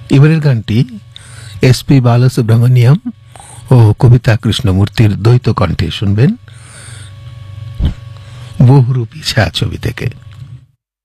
এবারের গানটি এসপি বালাসুব্রমণিয়াম ও কবিতা কৃষ্ণমূর্তির দ্বৈত কণ্ঠে শুনবেন বহুরূপী ছায়াছবি থেকে।